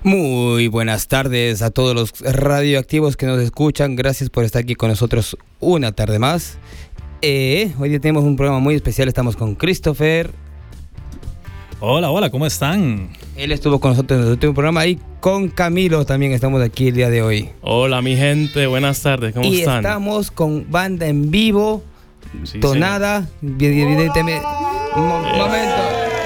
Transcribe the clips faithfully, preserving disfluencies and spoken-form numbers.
Muy buenas tardes a todos los radioactivos que nos escuchan. Gracias por estar aquí con nosotros una tarde más. Eh, hoy día tenemos un programa muy especial. Estamos con Christopher. Hola, hola, ¿cómo están? Él estuvo con nosotros en el último programa y con Camilo también estamos aquí el día de hoy. Hola, mi gente, buenas tardes, ¿cómo y están? Y estamos con banda en vivo, sí, tonada, evidentemente. Mo- momento.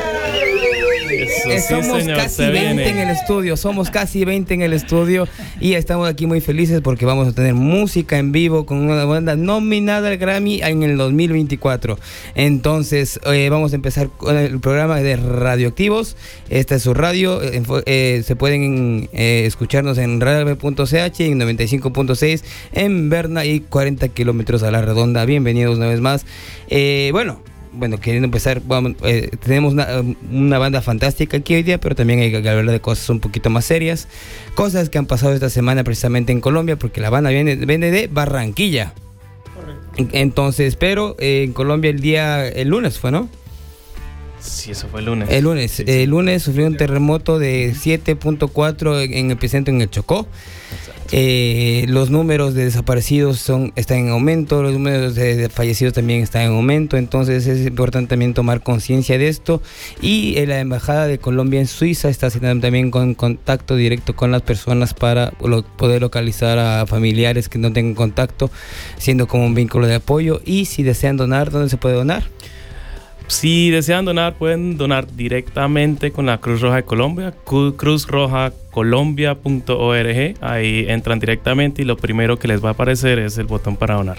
Eso, somos sí, casi veinte viene. en el estudio, somos casi veinte en el estudio y estamos aquí muy felices porque vamos a tener música en vivo con una banda nominada al Grammy en el dos mil veinticuatro. Entonces eh, vamos a empezar con el programa de Radioactivos. Esta es su radio, eh, eh, se pueden eh, escucharnos en radio punto c h, en noventa y cinco punto seis en Berna y cuarenta kilómetros a la redonda. Bienvenidos una vez más. Eh, bueno. Bueno, queriendo empezar, vamos, eh, tenemos una, una banda fantástica aquí hoy día, pero también hay que hablar de cosas un poquito más serias. Cosas que han pasado esta semana precisamente en Colombia, porque la banda viene, viene de Barranquilla. Correcto. Entonces, pero eh, en Colombia el día, el lunes fue, ¿no? Sí, eso fue el lunes. El lunes, sí, sí. El lunes sufrió un terremoto de siete punto cuatro en, en epicentro en el Chocó. Eh, los números de desaparecidos son están en aumento, los números de, de fallecidos también están en aumento, entonces es importante también tomar conciencia de esto. Y eh, la Embajada de Colombia en Suiza está haciendo también con contacto directo con las personas para lo, poder localizar a familiares que no tengan contacto, siendo como un vínculo de apoyo. Y si desean donar, ¿dónde se puede donar? Si desean donar, pueden donar directamente con la Cruz Roja de Colombia, cruz roja colombia punto org. Ahí entran directamente y lo primero que les va a aparecer es el botón para donar.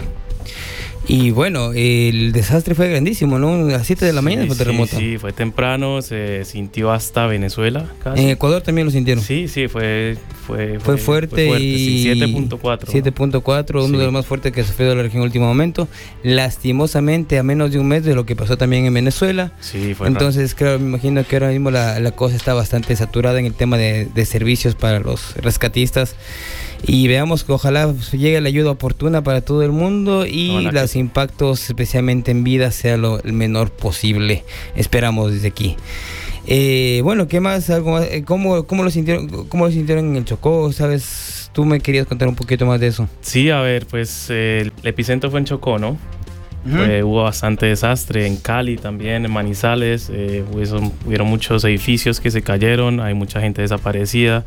Y bueno, el desastre fue grandísimo, ¿no? A las siete de la mañana sí, fue terremoto. Sí, sí, fue temprano, se sintió hasta Venezuela casi. En Ecuador también lo sintieron. Sí, sí, fue fue, fue, fue fuerte, fue fuerte y sí, siete punto cuatro. siete punto cuatro, uno sí. de los más fuertes que sufrió la región en último momento. Lastimosamente a menos de un mes de lo que pasó también en Venezuela. Sí, fue Entonces, creo, me imagino que ahora mismo la, la cosa está bastante saturada en el tema de, de servicios para los rescatistas. Y veamos que ojalá llegue la ayuda oportuna para todo el mundo y no, los que... impactos, especialmente en vida, sea lo el menor posible. Esperamos desde aquí. Eh, bueno, ¿qué más? ¿Algo más? ¿Cómo, cómo, lo sintieron, ¿Cómo lo sintieron en el Chocó? ¿Sabes? Tú me querías contar un poquito más de eso. Sí, a ver, pues eh, el epicentro fue en Chocó, ¿no? Uh-huh. Fue, hubo bastante desastre en Cali también, en Manizales. Eh, hubo, hubieron muchos edificios que se cayeron, hay mucha gente desaparecida.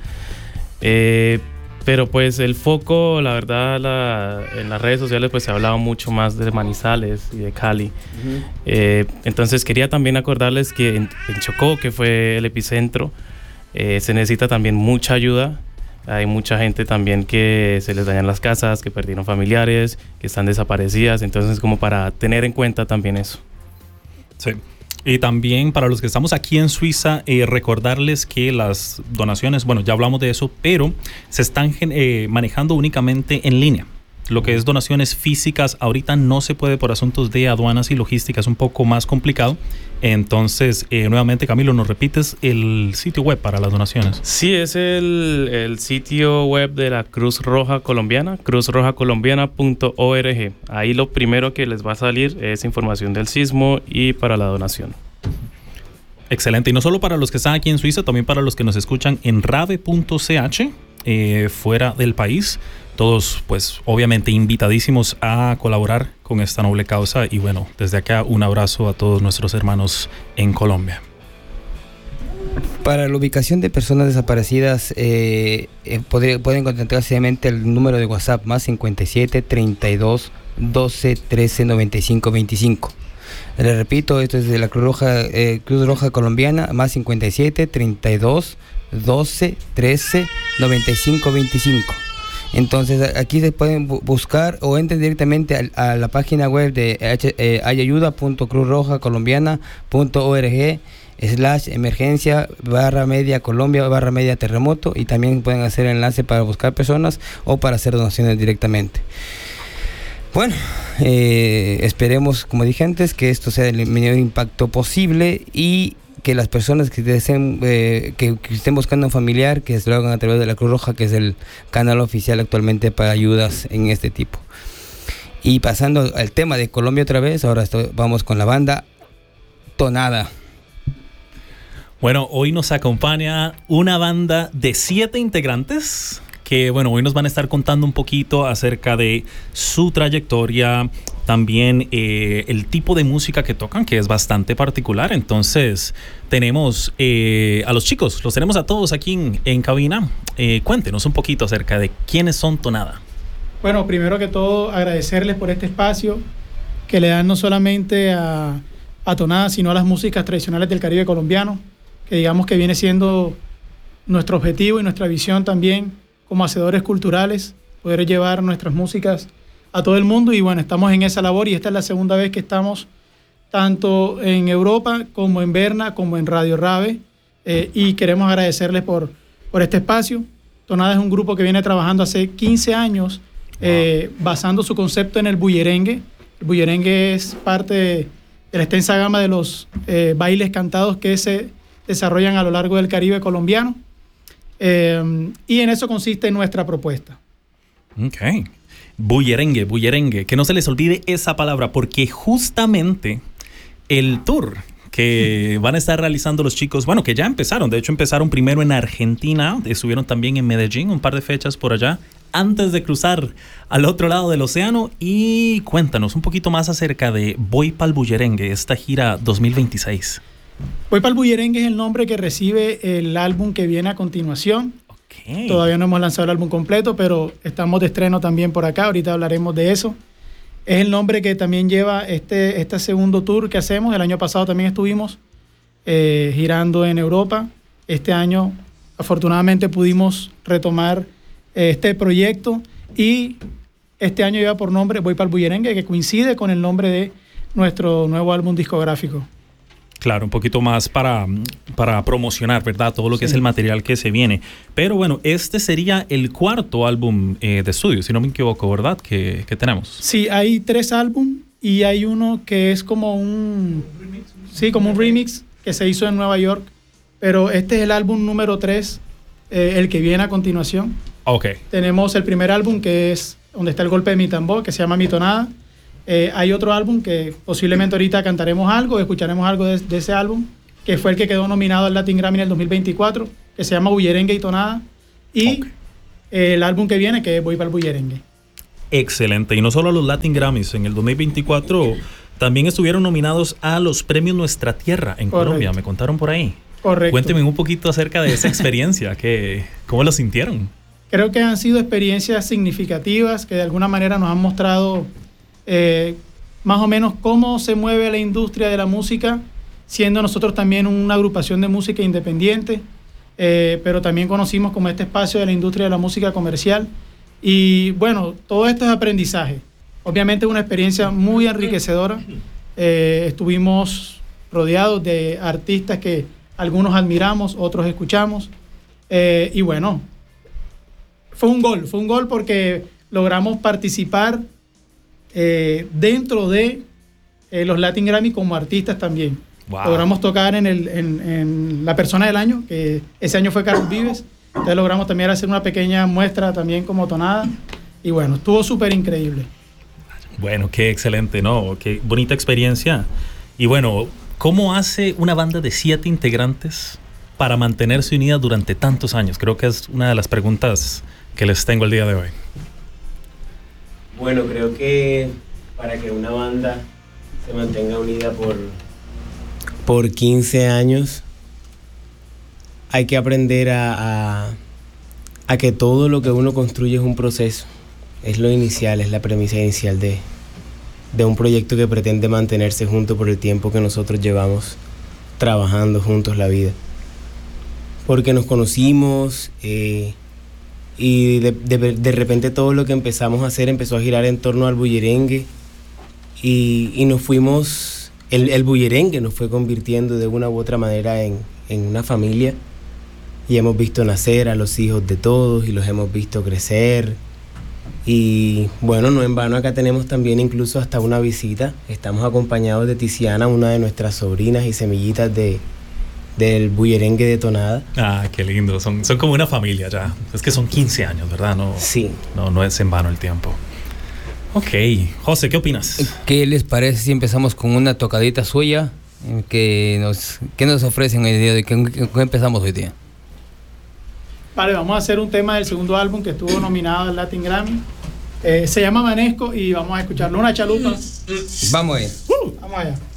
Eh, Pero pues el foco, la verdad, la, en las redes sociales pues se ha hablado mucho más de Manizales y de Cali. Uh-huh. Eh, entonces quería también acordarles que en, en Chocó, que fue el epicentro, eh, se necesita también mucha ayuda. Hay mucha gente también que se les dañan las casas, que perdieron familiares, que están desaparecidas. Entonces como para tener en cuenta también eso. Sí. Y también para los que estamos aquí en Suiza, eh, recordarles que las donaciones, bueno, ya hablamos de eso, pero se están eh, manejando únicamente en línea. Lo que es donaciones físicas ahorita no se puede por asuntos de aduanas y logística, es un poco más complicado. Entonces, eh, nuevamente, Camilo, ¿nos repites el sitio web para las donaciones? Sí, es el, el sitio web de la Cruz Roja Colombiana, cruz roja colombiana punto org. Ahí lo primero que les va a salir es información del sismo y para la donación. Excelente. Y no solo para los que están aquí en Suiza, también para los que nos escuchan en rave punto c h, eh, fuera del país. Todos, pues, obviamente invitadísimos a colaborar con esta noble causa. Y bueno, desde acá un abrazo a todos nuestros hermanos en Colombia. Para la ubicación de personas desaparecidas, eh, eh, podría, pueden contactar sencillamente el número de WhatsApp más cincuenta y siete, treinta y dos, doce, trece, noventa y cinco, veinticinco. Les repito, esto es de la Cruz Roja, eh, Cruz Roja Colombiana, más cincuenta y siete, treinta y dos, doce, trece, noventa y cinco, veinticinco. Entonces aquí se pueden bu- buscar o entren directamente a, a la página web de eh, ayayuda punto cruz roja colombiana punto org slash emergencia barra media Colombia barra media terremoto, y también pueden hacer el enlace para buscar personas o para hacer donaciones directamente. Bueno, eh, esperemos, como dije antes, que esto sea el menor impacto posible y que las personas que deseen, eh, que, que estén buscando un familiar, que se lo hagan a través de la Cruz Roja, que es el canal oficial actualmente para ayudas en este tipo. Y pasando al tema de Colombia otra vez, ahora estoy, vamos con la banda Tonada. Bueno, hoy nos acompaña una banda de siete integrantes que, bueno, hoy nos van a estar contando un poquito acerca de su trayectoria, también eh, el tipo de música que tocan, que es bastante particular. Entonces, tenemos eh, a los chicos, los tenemos a todos aquí en, en cabina. Eh, cuéntenos un poquito acerca de quiénes son Tonada. Bueno, primero que todo, agradecerles por este espacio que le dan no solamente a, a Tonada, sino a las músicas tradicionales del Caribe colombiano, que digamos que viene siendo nuestro objetivo y nuestra visión también como hacedores culturales, poder llevar nuestras músicas a todo el mundo. Y bueno, estamos en esa labor y esta es la segunda vez que estamos tanto en Europa como en Berna, como en Radio Rave, eh, y queremos agradecerles por, por este espacio. Tonada es un grupo que viene trabajando hace quince años, eh, wow. basando su concepto en el bullerengue. El bullerengue es parte de, de la extensa gama de los eh, bailes cantados que se desarrollan a lo largo del Caribe colombiano. Eh, y en eso consiste nuestra propuesta. Ok. Bullerengue, bullerengue. Que no se les olvide esa palabra, porque justamente el tour que van a estar realizando los chicos, bueno, que ya empezaron, de hecho empezaron primero en Argentina, estuvieron también en Medellín, un par de fechas por allá, antes de cruzar al otro lado del océano. Y cuéntanos un poquito más acerca de Voy Pa'l Bullerengue, esta gira dos mil veintiséis. Voy Pa'l Bullerengue es el nombre que recibe el álbum que viene a continuación. Okay. Todavía no hemos lanzado el álbum completo, pero estamos de estreno también por acá, ahorita hablaremos de eso. Es el nombre que también lleva este, este segundo tour que hacemos. El año pasado también estuvimos eh, girando en Europa. Este año, afortunadamente, pudimos retomar eh, este proyecto y este año lleva por nombre Voy Pa'l Bullerengue, que coincide con el nombre de nuestro nuevo álbum discográfico. Claro, un poquito más para, para promocionar, ¿verdad? Todo lo que sí. es el material que se viene. Pero bueno, este sería el cuarto álbum eh, de estudio, si no me equivoco, ¿verdad? Que, que tenemos. Sí, hay tres álbumes y hay uno que es como un... Sí, como un remix que se hizo en Nueva York. Pero este es el álbum número tres, eh, el que viene a continuación. Ok. Tenemos el primer álbum que es donde está el golpe de mi tambor, que se llama Mi Tonada. Eh, hay otro álbum que posiblemente ahorita cantaremos algo, escucharemos algo de, de ese álbum, que fue el que quedó nominado al Latin Grammy en el dos mil veinticuatro, que se llama Bullerengue y Tonada. Y okay. eh, el álbum que viene, que es Voy Pa'l Bullerengue. Excelente. Y no solo a los Latin Grammys, en el dos mil veinticuatro también estuvieron nominados a los premios Nuestra Tierra en Correcto. Colombia, me contaron por ahí. Correcto. Cuénteme un poquito acerca de esa experiencia, que, ¿cómo lo sintieron? Creo que han sido experiencias significativas que de alguna manera nos han mostrado Eh, más o menos cómo se mueve la industria de la música, siendo nosotros también una agrupación de música independiente, eh, pero también conocimos como este espacio de la industria de la música comercial. Y bueno, todo esto es aprendizaje. Obviamente es una experiencia muy enriquecedora. Eh, estuvimos rodeados de artistas que algunos admiramos, otros escuchamos. Eh, y bueno, fue un gol, fue un gol porque logramos participar Eh, dentro de eh, los Latin Grammy como artistas también. Wow. Logramos tocar en, el, en, en la persona del año, que ese año fue Carlos Vives. Entonces logramos también hacer una pequeña muestra también como Tonada. Y bueno, estuvo súper increíble. Bueno, qué excelente, ¿no? Qué bonita experiencia. Y bueno, ¿cómo hace una banda de siete integrantes para mantenerse unida durante tantos años? Creo que es una de las preguntas que les tengo el día de hoy. Bueno, creo que para que una banda se mantenga unida por, por quince años hay que aprender a, a, a que todo lo que uno construye es un proceso. Es lo inicial, es la premisa inicial de, de un proyecto que pretende mantenerse junto por el tiempo que nosotros llevamos trabajando juntos la vida. Porque nos conocimos... Eh, y de, de, de repente todo lo que empezamos a hacer empezó a girar en torno al bullerengue y, y nos fuimos, el, el bullerengue nos fue convirtiendo de una u otra manera en, en una familia y hemos visto nacer a los hijos de todos y los hemos visto crecer y bueno, no en vano acá tenemos también incluso hasta una visita, estamos acompañados de Tiziana, una de nuestras sobrinas y semillitas de del bullerengue de Tonada. Ah, qué lindo, son, son como una familia ya. Es que son quince años, ¿verdad? No, sí. No, no es en vano el tiempo. Ok, José, ¿qué opinas? ¿Qué les parece si empezamos con una tocadita suya que nos, ¿Qué nos ofrecen hoy día? ¿Con qué empezamos hoy día? Vale, vamos a hacer un tema del segundo álbum que estuvo nominado al Latin Grammy. Eh, se llama Manesco y vamos a escucharlo. Una chalupa. Vamos ahí. Uh, vamos allá.